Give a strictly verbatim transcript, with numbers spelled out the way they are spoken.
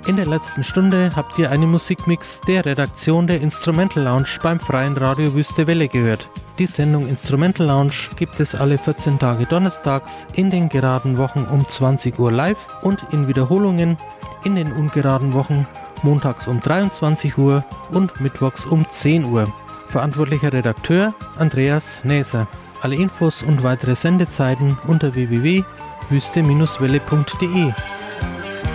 In der letzten Stunde habt ihr einen Musikmix der Redaktion der Instrumental Lounge beim Freien Radio Wüste Welle gehört. Die Sendung Instrumental Lounge gibt es alle vierzehn Tage donnerstags in den geraden Wochen um zwanzig Uhr live und in Wiederholungen in den ungeraden Wochen montags um dreiundzwanzig Uhr und mittwochs um zehn Uhr. Verantwortlicher Redakteur Andreas Näser. Alle Infos und weitere Sendezeiten unter w w w punkt wüste Bindestrich welle punkt de.